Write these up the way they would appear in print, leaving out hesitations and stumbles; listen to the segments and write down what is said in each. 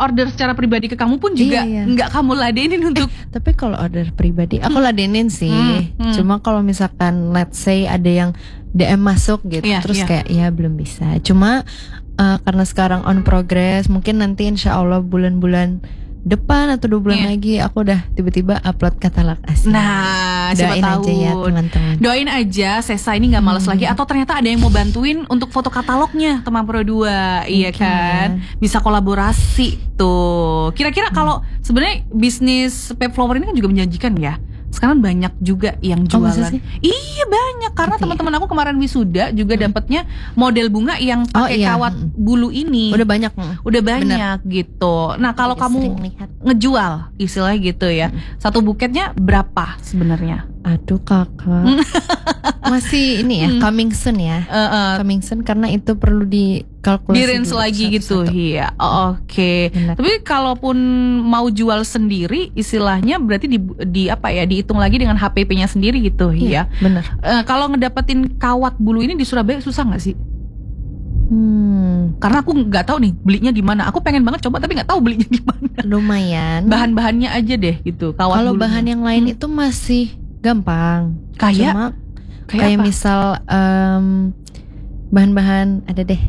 order secara pribadi ke kamu pun juga nggak kamu ladenin untuk. Tapi kalau order pribadi aku ladenin sih. Cuma kalau misalkan let's say ada yang DM masuk gitu, terus kayak ya belum bisa. Cuma karena sekarang on progress, mungkin nanti insya Allah bulan-bulan depan atau 2 bulan lagi aku udah tiba-tiba upload katalog asli. Nah, doain siapa tahu aja ya teman-teman. Doain aja Sesa ini nggak malas lagi, atau ternyata ada yang mau bantuin untuk foto katalognya Teman Pro 2, iya kan? Bisa kolaborasi tuh. Kira-kira kalau sebenarnya bisnis Pep Flower ini kan juga menjanjikan ya. Sekarang banyak juga yang jualan. Iya banyak, karena teman-teman aku kemarin wisuda juga dapatnya model bunga yang pakai kawat bulu ini. Udah banyak gitu. Nah kalau kamu ngejual istilahnya gitu ya, satu buketnya berapa sebenarnya? Aduh kakak, masih ini ya, coming soon ya, coming soon karena itu perlu dikalkulasi di range lagi gitu. Iya, oke. Tapi kalaupun mau jual sendiri, istilahnya berarti di apa ya, dihitung lagi dengan HPP-nya sendiri gitu, ya. Bener. Kalau ngedapetin kawat bulu ini di Surabaya susah nggak sih? Karena aku nggak tahu nih belinya di mana. Aku pengen banget coba tapi nggak tahu belinya di mana. Lumayan. Bahan-bahannya aja deh gitu. Kalau bahan yang lain itu masih gampang. Kayak apa? Misal bahan-bahan ada deh.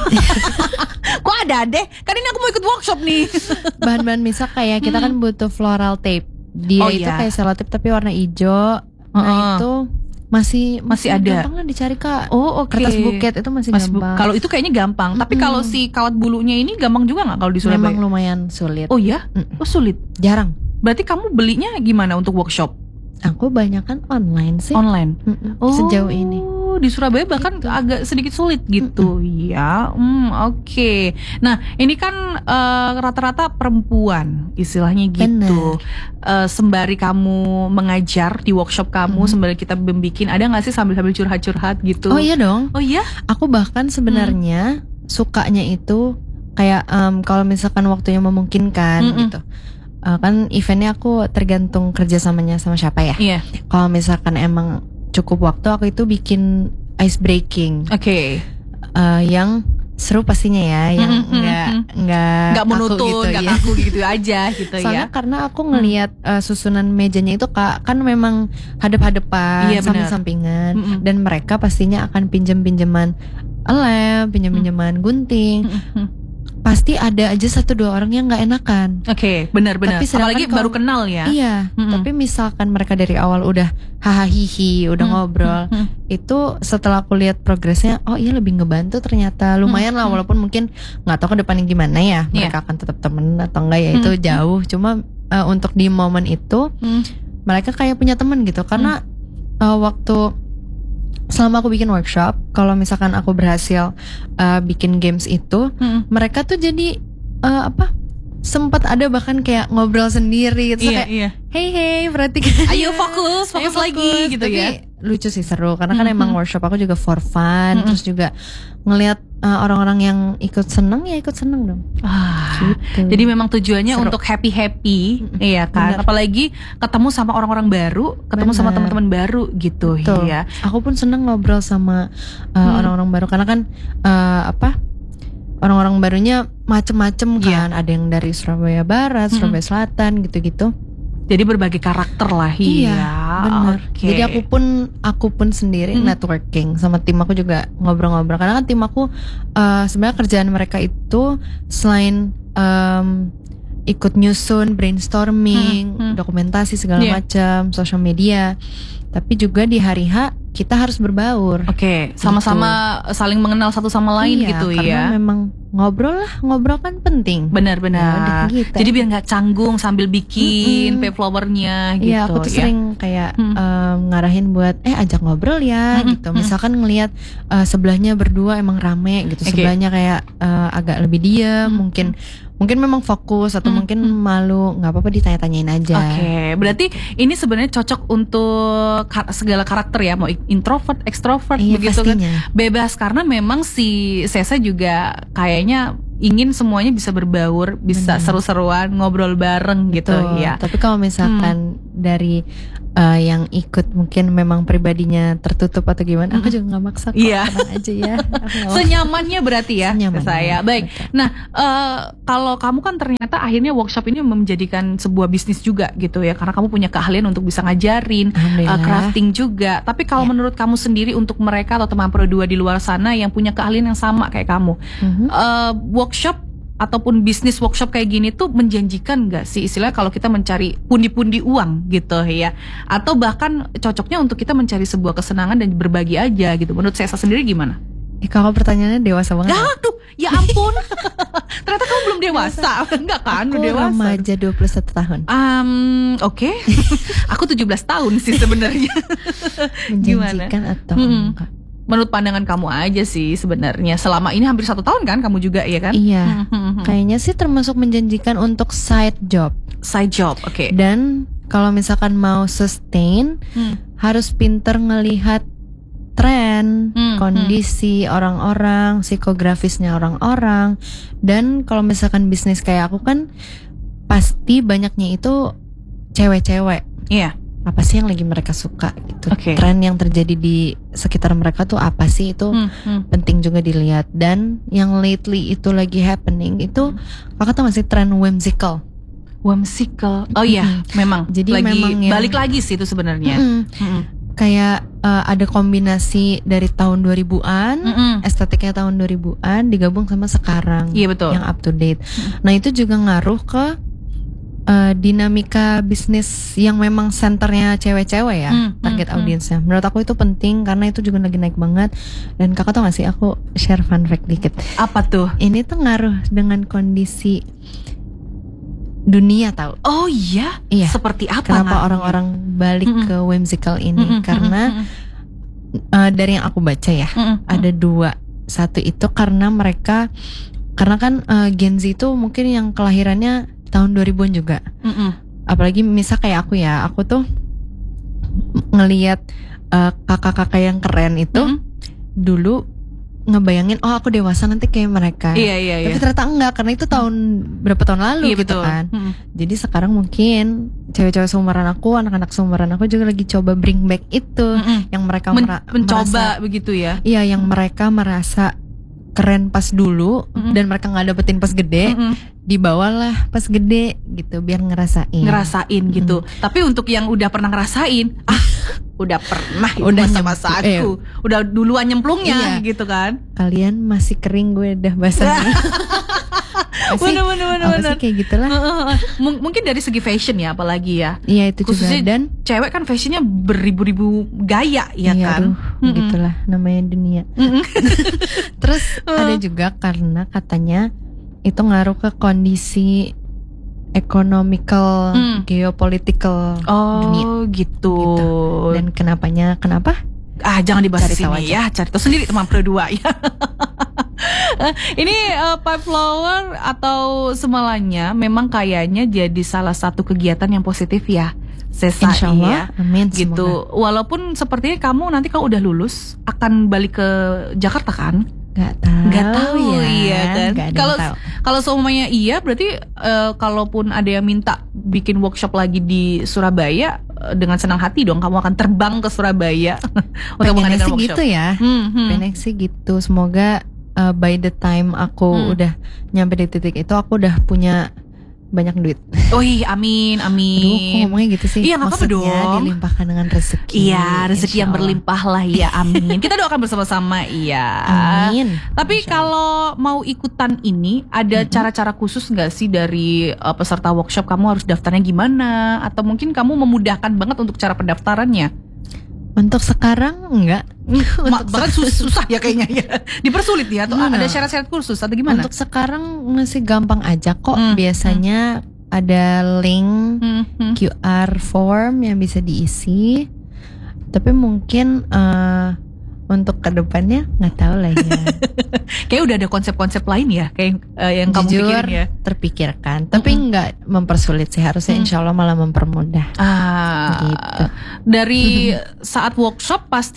Kok ada deh? Kan ini aku mau ikut workshop nih. Bahan-bahan misal kayak kita kan butuh floral tape. Dia itu kayak selotip tapi warna hijau. Nah itu masih ada. Gampang lah dicari kak. Kertas buket itu masih gampang. Kalau itu kayaknya gampang. Tapi kalau si kawat bulunya ini gampang juga nggak kalau di Surabaya? Memang lumayan sulit. Oh ya? Oh sulit. Jarang. Berarti kamu belinya gimana untuk workshop? Aku banyakan online sih. Online. Sejauh ini. Di Surabaya bahkan agak sedikit sulit gitu. Ya. Oke. Nah, ini kan rata-rata perempuan istilahnya gitu. Sembari kamu mengajar di workshop kamu, sembari kita bikin, ada nggak sih sambil-sambil curhat-curhat gitu? Oh iya dong. Oh iya. Aku bahkan sebenarnya sukanya itu kayak kalau misalkan waktunya memungkinkan gitu. Kan eventnya aku tergantung kerjasamanya sama siapa ya. Iya. Kalau misalkan emang cukup waktu, aku itu bikin ice breaking. Oke. Yang seru pastinya ya, yang nggak monoton, nggak kaku gitu aja gitu. Soalnya karena aku ngelihat susunan mejanya itu kan memang hadap-hadapan, samping-sampingan, dan mereka pastinya akan pinjam-pinjaman lem, pinjam-pinjaman gunting. Pasti ada aja 1-2 orang yang nggak enakan. Oke, benar-benar. Apalagi baru kenal ya. Iya. Tapi misalkan mereka dari awal udah hahaha, udah ngobrol, itu setelah aku lihat progresnya, oh iya lebih ngebantu ternyata. Lumayan lah, walaupun mungkin nggak tahu ke depannya gimana ya. Mereka akan tetap temen atau enggak ya, itu jauh. Cuma untuk di momen itu, mereka kayak punya temen gitu. Karena waktu selama aku bikin workshop, kalau misalkan aku berhasil bikin games itu, mereka tuh jadi sempat ada bahkan kayak ngobrol sendiri gitu, kayak hey perhatikan, ayo fokus lagi gitu. Tapi ya lucu sih, seru karena kan emang workshop aku juga for fun, terus juga ngelihat orang-orang yang ikut seneng dong. Gitu. Jadi memang tujuannya seru, untuk happy, iya kan. Bener. Apalagi ketemu sama orang-orang baru, ketemu sama teman-teman baru gitu. Iya. Aku pun seneng ngobrol sama orang-orang baru karena kan orang-orang barunya macem-macem kan. Ada yang dari Surabaya Barat, Surabaya Selatan gitu-gitu. Jadi berbagai karakter lah. Iya, benar. Jadi aku pun sendiri networking sama tim aku juga ngobrol-ngobrol. Karena kan tim aku sebenarnya kerjaan mereka itu selain ikut nyusun, brainstorming, dokumentasi segala macam, social media, tapi juga di hari H kita harus berbaur. Oke, sama-sama saling mengenal satu sama lain gitu ya. Karena memang ngobrol kan penting. Benar-benar. Gitu. Jadi biar nggak canggung sambil bikin pay flowernya gitu. Iya, aku tuh sering kayak ngarahin buat ajak ngobrol ya gitu. Misalkan ngelihat sebelahnya berdua emang rame gitu, sebelahnya kayak agak lebih diam, mungkin memang fokus atau mungkin malu, nggak apa-apa ditanya-tanyain aja. Oke, berarti ini sebenarnya cocok untuk segala karakter ya, mau introvert, extrovert, begitu pastinya. Kan bebas, karena memang si Sesa juga kayaknya ingin semuanya bisa berbaur, bisa seru-seruan, ngobrol bareng gitu ya. Tapi kalau misalkan dari yang ikut mungkin memang pribadinya tertutup atau gimana, aku juga nggak maksa kok, tenang aja ya. Senyamannya berarti ya Senyamannya, saya. Baik. betul. Nah, kalau kamu kan ternyata akhirnya workshop ini menjadikan sebuah bisnis juga gitu ya, karena kamu punya keahlian untuk bisa ngajarin crafting juga. Tapi kalau menurut kamu sendiri, untuk mereka atau teman Pro 2 di luar sana yang punya keahlian yang sama kayak kamu, workshop ataupun bisnis workshop kayak gini tuh menjanjikan gak sih, istilahnya kalau kita mencari pundi-pundi uang gitu ya, atau bahkan cocoknya untuk kita mencari sebuah kesenangan dan berbagi aja gitu? Menurut saya sendiri gimana? Kalau pertanyaannya dewasa banget. Aduh, ya ampun. Ternyata kamu belum dewasa. Enggak kan? Aku dewasa. remaja 21 tahun. Oke. Aku 17 tahun sih sebenarnya. Menjanjikan atau enggak? Menurut pandangan kamu aja sih sebenarnya. Selama ini hampir 1 tahun kan kamu juga, ya kan? Iya. Kayaknya sih termasuk menjanjikan untuk side job. Side job, oke. Dan kalau misalkan mau sustain, harus pinter ngelihat tren, kondisi orang-orang, psikografisnya orang-orang. Dan kalau misalkan bisnis kayak aku kan pasti banyaknya itu cewek-cewek. Iya. Apa sih yang lagi mereka suka gitu, Okay. tren yang terjadi di sekitar mereka tuh apa sih, itu penting juga dilihat. Dan yang lately itu lagi happening itu, kakak tau gak sih tren whimsical? Whimsical, oh iya, memang. Jadi lagi memang balik lagi sih itu sebenarnya. Kayak ada kombinasi dari tahun 2000-an, estetiknya tahun 2000-an digabung sama sekarang, Iya, betul. yang up to date. Nah itu juga ngaruh ke dinamika bisnis yang memang senternya cewek-cewek ya, target audiensnya. Menurut aku itu penting karena itu juga lagi naik banget. Dan kakak tau gak sih, aku share fun fact dikit. Apa tuh? Ini tuh ngaruh dengan kondisi dunia tau. Oh iya? Iya. Seperti apa? Kenapa orang-orang balik ke whimsical ini? Karena dari yang aku baca ya, ada 2. Satu itu karena kan Gen Z itu mungkin yang kelahirannya tahun 2000-an juga. Apalagi misal kayak aku tuh ngelihat kakak-kakak yang keren itu dulu ngebayangin, oh aku dewasa nanti kayak mereka. Iya. Tapi ternyata enggak, karena itu berapa tahun lalu gitu betul. kan. Jadi sekarang mungkin cewek-cewek seumuran aku, anak-anak seumuran aku juga lagi coba bring back itu, yang mereka mencoba begitu ya. Iya, yang mereka merasa keren pas dulu dan mereka nggak dapetin pas gede, dibawalah pas gede gitu biar ngerasain gitu. Tapi untuk yang udah pernah ngerasain, udah pernah itu masa-masa aku, udah duluan nyemplungnya gitu kan. Kalian masih kering, gue udah basah. Bener. Kayak gitulah. Mungkin dari segi fashion ya, apalagi ya. Iya itu khususnya juga. Dan cewek kan fashionnya beribu-ribu gaya ya kan. Gitulah namanya dunia. Terus ada juga karena katanya itu ngaruh ke kondisi economical, geopolitical dunia. Oh gitu. Dan kenapa? Jangan dibahas di Cari tahu sini ya, cari tahu sendiri teman Pro 2 ya. Ini Pipe Flower atau semalanya memang kayaknya jadi salah satu kegiatan yang positif ya, Sesa. Insyaallah, amin. Gitu. Semoga. Walaupun sepertinya kamu nanti kalau udah lulus akan balik ke Jakarta kan? Gak tahu ya. Iya kan. Gak ada yang tahu. Kalau semuanya iya, berarti kalaupun ada yang minta bikin workshop lagi di Surabaya, dengan senang hati dong kamu akan terbang ke Surabaya untuk mengadakan workshop. Gitu ya. Pengen sih gitu. Semoga by the time aku udah nyampe di titik itu, aku udah punya banyak duit. Oh iya, amin. Aduh, kok ngomongnya gitu sih? Iya, nggak apa-apa dong. Maksudnya dilimpahkan dengan rezeki. Iya, rezeki yang berlimpah lah ya, amin. Kita doakan bersama-sama, iya. Amin. Tapi kalau mau ikutan ini, ada cara-cara khusus nggak sih dari peserta workshop? Kamu harus daftarnya gimana? Atau mungkin kamu memudahkan banget untuk cara pendaftarannya? Untuk sekarang enggak. Bahkan susah ya kayaknya ya. Dipersulit ya, atau ada syarat-syarat khusus atau gimana? Untuk sekarang masih gampang aja kok. Biasanya ada link QR form yang bisa diisi. Tapi mungkin untuk kedepannya nggak tahu lah ya. Kayak udah ada konsep-konsep lain ya, kayak yang kamu Jujur, pikirin ya. terpikirkan, tapi nggak mempersulit sih, harusnya insya Allah malah mempermudah. Gitu. Dari saat workshop pasti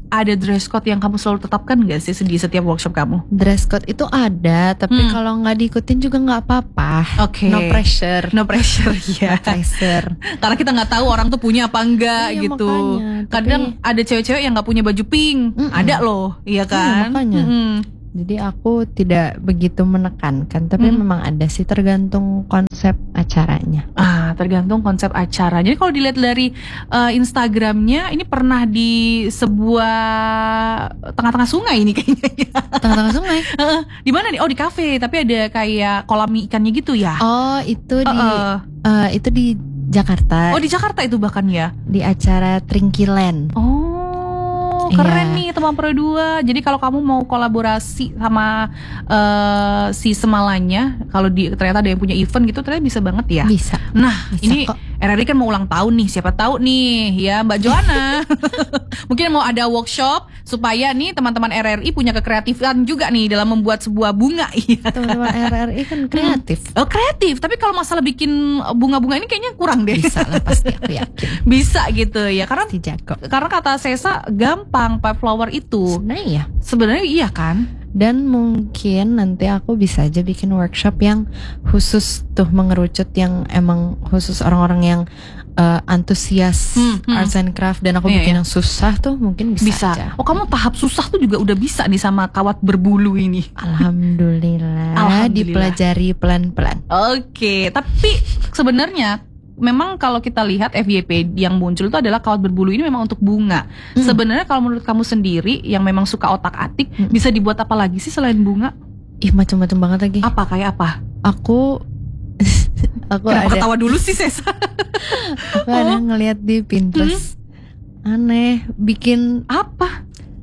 ada dress code yang kamu selalu tetapkan gak sih di setiap workshop kamu? Dress code itu ada, tapi kalau nggak diikutin juga nggak apa-apa. Oke. No pressure. No pressure, ya. No pressure. Karena kita nggak tahu orang tuh punya apa enggak Iya, gitu. makanya, Kadang ada cewek-cewek yang nggak punya baju pink, ada loh, iya kan? Iya, makanya. Jadi aku tidak begitu menekankan, tapi memang ada sih, tergantung konsep acaranya. Tergantung konsep acara. Jadi kalau dilihat dari Instagramnya, ini pernah di sebuah tengah-tengah sungai ini kayaknya. Tengah-tengah sungai? Di mana nih? Oh, di kafe, tapi ada kayak kolam ikannya gitu ya? Oh, itu di Jakarta. Oh, di Jakarta itu bahkan ya? Di acara Trinkiland. Keren nih teman Pro 2. Jadi kalau kamu mau kolaborasi sama si Semalanya, kalau ternyata ada yang punya event gitu, ternyata bisa banget ya. Bisa. Nah, bisa ini kok. RRI kan mau ulang tahun nih. Siapa tahu nih ya Mbak Joanna. Mungkin mau ada workshop supaya nih teman-teman RRI punya kekreatifan juga nih dalam membuat sebuah bunga. Teman-teman RRI kan kreatif. Oh, kreatif. Tapi kalau masalah bikin bunga-bunga ini kayaknya kurang deh. Bisa lah, pasti aku yakin. Bisa gitu ya. Karena kata Sesa gampang pipe flower itu. Sebenarnya iya kan? Dan mungkin nanti aku bisa aja bikin workshop yang khusus tuh mengerucut, yang emang khusus orang-orang yang antusias arts and craft, dan aku bikin yang susah tuh mungkin bisa aja. Oh, kamu tahap susah tuh juga udah bisa nih sama kawat berbulu ini. Alhamdulillah. Dipelajari pelan-pelan. Oke, tapi sebenarnya memang kalau kita lihat FYP yang muncul itu adalah kawat berbulu ini memang untuk bunga. Sebenarnya kalau menurut kamu sendiri yang memang suka otak-atik, bisa dibuat apa lagi sih selain bunga? Macam-macam banget lagi. Apa, kayak apa? Aku Kenapa ketawa dulu sih, Sesa? Aku ada ngeliat di Pinterest. Aneh, bikin apa?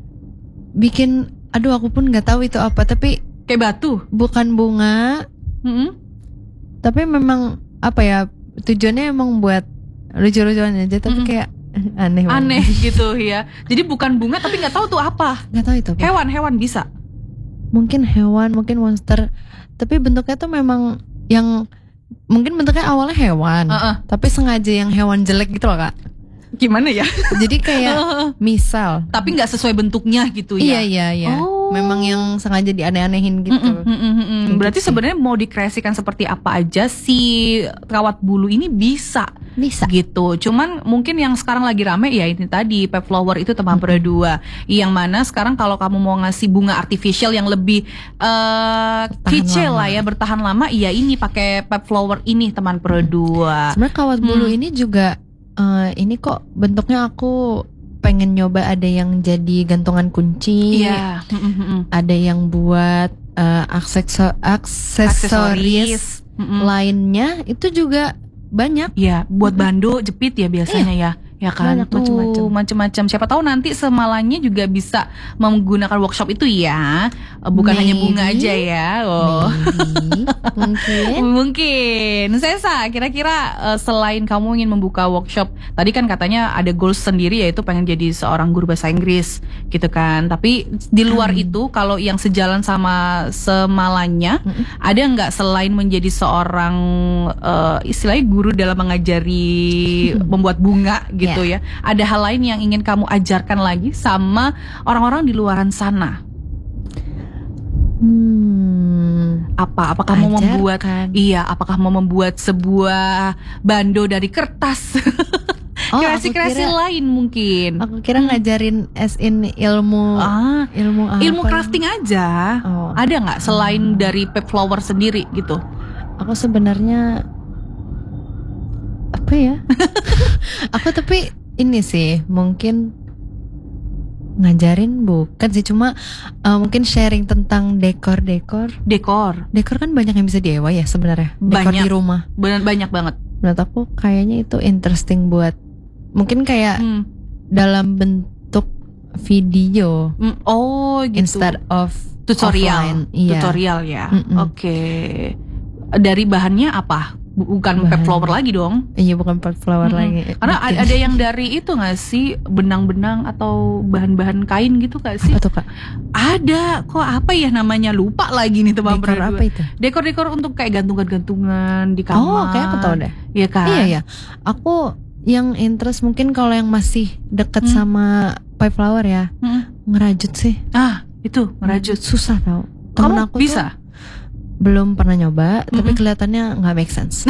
Aduh, aku pun nggak tahu itu apa, tapi kayak batu. Bukan bunga. Tapi memang apa ya, tujuannya emang buat lucu-lucuan aja, tapi kayak aneh gitu ya. Jadi bukan bunga tapi nggak tahu tuh apa. Nggak tahu itu apa. Hewan bisa. Mungkin hewan, mungkin monster. Tapi bentuknya tuh memang yang mungkin bentuknya awalnya hewan, tapi sengaja yang hewan jelek gitu loh, Kak. Gimana ya? Jadi kayak misal, tapi nggak sesuai bentuknya gitu ya. Iya. Memang yang sengaja dianeh-anehin gitu. Berarti sebenarnya mau dikreasikan seperti apa aja si kawat bulu ini bisa gitu. Cuman mungkin yang sekarang lagi rame ya ini tadi pipe flower itu teman Pro 2. Yang mana sekarang kalau kamu mau ngasih bunga artificial yang lebih kecil lah ya, bertahan lama, ya ini pakai pipe flower ini teman Pro 2. Sebenarnya kawat bulu ini juga ini kok bentuknya aku pengen nyoba, ada yang jadi gantungan kunci, ada yang buat aksesoris lainnya, itu juga banyak. Ya, buat bando jepit ya biasanya ya kan, macam-macam. Siapa tahu nanti Semalanya juga bisa menggunakan workshop itu ya, bukan hanya bunga aja ya. Mungkin. Sesa, kira-kira selain kamu ingin membuka workshop, tadi kan katanya ada goals sendiri, yaitu pengen jadi seorang guru bahasa Inggris gitu kan. Tapi di luar itu, kalau yang sejalan sama Semalanya, ada nggak selain menjadi seorang istilahnya guru dalam mengajari membuat bunga gitu ya, ada hal lain yang ingin kamu ajarkan lagi sama orang-orang di luaran sana? Apakah kamu apakah mau membuat sebuah bando dari kertas? Kreasi-kreasi lain mungkin. Aku kira ngajarin ilmu ilmu crafting aja. Ada nggak selain dari pipe flower sendiri gitu? Aku sebenarnya apa ya? Aku tapi ini sih mungkin ngajarin bukan sih, cuma mungkin sharing tentang dekor kan banyak yang bisa DIY ya sebenarnya. Dekor di rumah banyak banget. Menurut aku kayaknya itu interesting buat mungkin kayak dalam bentuk video. Gitu. Instead of tutorial. Tutorial ya. Oke. Dari bahannya apa? Bukan pipe flower lagi dong. Iya, bukan pipe flower lagi. Karena ada yang dari itu gak sih, benang-benang atau bahan-bahan kain gitu gak sih? Apa tuh, Kak? Ada, kok apa ya namanya, lupa lagi nih teman. Dekor apa itu? Dekor-dekor untuk kayak gantungan-gantungan di kamar. Kayak aku tahu deh. Iya kan? Iya. Aku yang interest mungkin kalau yang masih deket sama Pipe Flower ya, ngerajut sih. Itu ngerajut susah tau. Temen aku bisa? Belum pernah nyoba, tapi kelihatannya nggak make sense.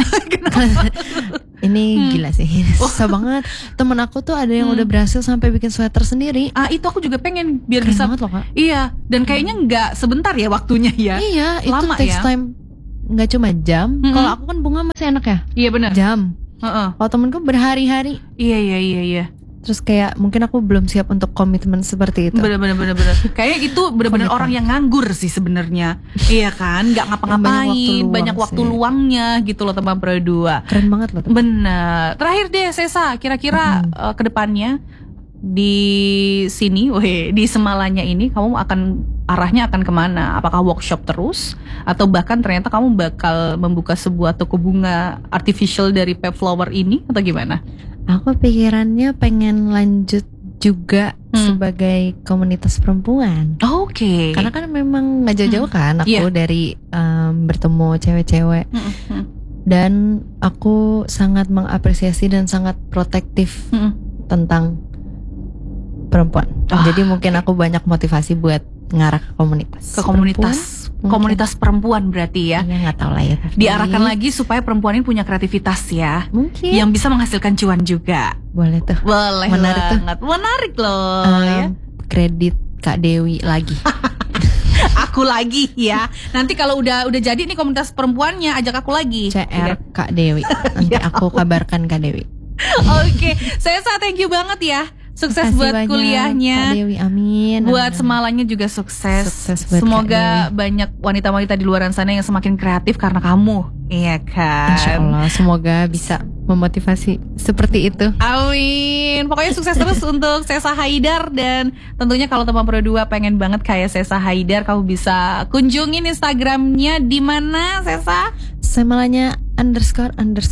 Ini gila sih, susah banget. Temen aku tuh ada yang udah berhasil sampai bikin sweater sendiri. Itu aku juga pengen biar keren bisa. Banget loh, Kak. Iya, dan kayaknya nggak sebentar ya waktunya ya. Iya, lama itu takes ya. time. Nggak cuma jam. Kalau aku kan bunga masih enak ya. Iya benar. Jam. Kalau temenku berhari-hari. Iya. Terus kayak mungkin aku belum siap untuk komitmen seperti itu. Bener. Kayaknya itu bener-bener orang yang nganggur sih sebenarnya. Iya kan, nggak ngapa-ngapain, banyak waktu luangnya gitu loh teman Pro 2. Keren banget loh. Bener. Terakhir deh Sesa, kira-kira kedepannya di sini, di Semalanya ini kamu arahnya akan kemana? Apakah workshop terus? Atau bahkan ternyata kamu bakal membuka sebuah toko bunga artificial dari Pipe Flower ini? Atau gimana? Aku pikirannya pengen lanjut juga sebagai komunitas perempuan. Oke. Karena kan memang gak jauh-jauh kan aku dari bertemu cewek-cewek. Dan aku sangat mengapresiasi dan sangat protektif tentang perempuan. Jadi mungkin aku banyak motivasi buat ngarah ke komunitas. Komunitas perempuan berarti ya. Iya, nggak tahu lah ya. Diarahkan lagi supaya perempuan ini punya kreativitas ya. Mungkin. Yang bisa menghasilkan cuan juga. Boleh tuh. Boleh menarik banget. Menarik loh ya. Kredit Kak Dewi lagi. Aku lagi ya. Nanti kalau udah jadi nih komunitas perempuannya, ajak aku lagi. CR Kak Dewi. Nanti aku kabarkan Kak Dewi. Oke, saya thank you banget ya. Sukses buat kuliahnya. Kak Dewi, amin. Buat Semalanya juga sukses. Buat semoga banyak wanita-wanita di luar sana yang semakin kreatif karena kamu. Iya kan? Insya Allah, semoga bisa memotivasi seperti itu. Amin. Pokoknya sukses terus untuk Sesa Haidar. Dan tentunya kalau teman Pro 2 pengen banget kayak Sesa Haidar, kamu bisa kunjungin Instagramnya di mana, Sesa? Semalanya _____.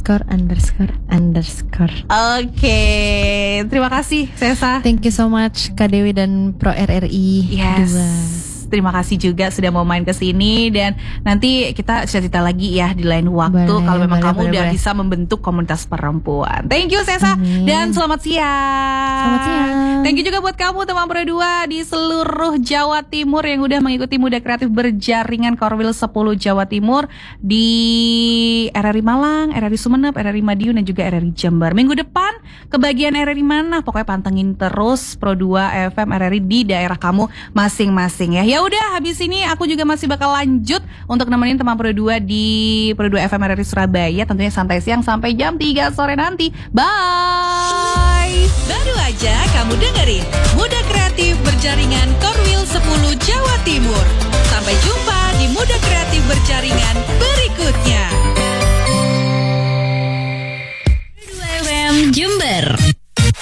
Oke, terima kasih Sesa. Thank you so much Kak Dewi dan Pro RRI. Yes. Terima kasih juga sudah mau main ke sini, dan nanti kita cerita lagi ya di lain waktu kalau memang kamu udah bisa membentuk komunitas perempuan. Thank you Sesa. Dan selamat siang. Selamat siang. Thank you juga buat kamu teman Pro 2 di seluruh Jawa Timur yang udah mengikuti Muda Kreatif Berjaringan Korwil 10 Jawa Timur di RRI Malang, RRI Sumeneb, RRI Madiun dan juga RRI Jember. Minggu depan kebagian RRI mana? Pokoknya pantengin terus Pro 2 FM RRI di daerah kamu masing-masing ya. Ya udah, habis ini aku juga masih bakal lanjut untuk nemenin teman Pro 2 di Pro 2 FM RRI Surabaya, tentunya santai siang sampai jam 3 sore nanti. Bye. Baru aja kamu dengerin Muda Kreatif